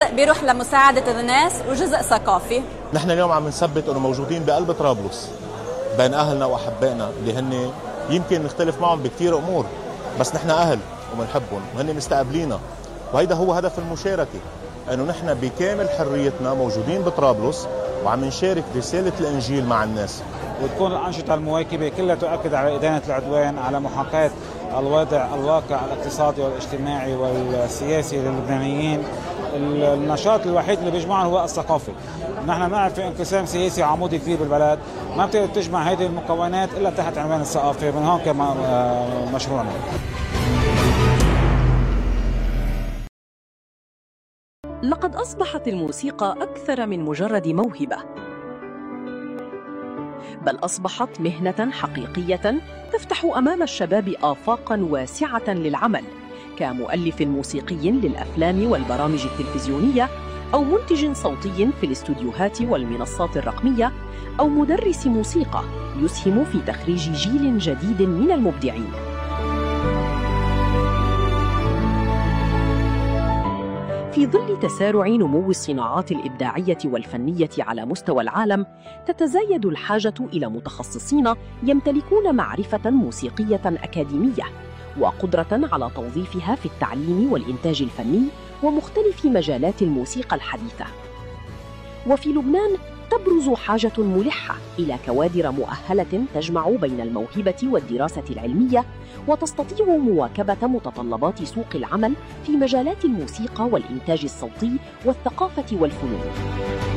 جزء بيروح لمساعدة الناس وجزء ثقافي. نحن اليوم عم نثبت انه موجودين بقلب طرابلس بين اهلنا واحبائنا اللي هن يمكن نختلف معهم بكثير امور، بس نحن اهل وبنحبهم وهن مستقبلينا، وهيدا هو هدف المشاركه، انه نحن بكامل حريتنا موجودين بطرابلس وعم نشارك رساله الانجيل مع الناس. وتكون الانشطه المواكبه كلها تؤكد على ادانه العدوان، على محاكاه الواقع الاقتصادي والاجتماعي والسياسي للبنانيين. النشاط الوحيد اللي بيجمعهم هو الثقافي. نحن بنعرف في انقسام سياسي عمودي كبير بالبلد، ما بتقدر تجمع هذه المكونات الا تحت عنوان الثقافه، من هون كمان مشروعنا. لقد أصبحت الموسيقى أكثر من مجرد موهبة، بل أصبحت مهنة حقيقية تفتح أمام الشباب آفاقاً واسعة للعمل، كمؤلف موسيقي للأفلام والبرامج التلفزيونية، أو منتج صوتي في الاستوديوهات والمنصات الرقمية، أو مدرس موسيقى يسهم في تخريج جيل جديد من المبدعين. في ظل تسارع نمو الصناعات الإبداعية والفنية على مستوى العالم، تتزايد الحاجة إلى متخصصين يمتلكون معرفة موسيقية أكاديمية وقدرة على توظيفها في التعليم والإنتاج الفني ومختلف مجالات الموسيقى الحديثة. وفي لبنان تبرز حاجة ملحة إلى كوادر مؤهلة تجمع بين الموهبة والدراسة العلمية وتستطيع مواكبة متطلبات سوق العمل في مجالات الموسيقى والإنتاج الصوتي والثقافة والفنون.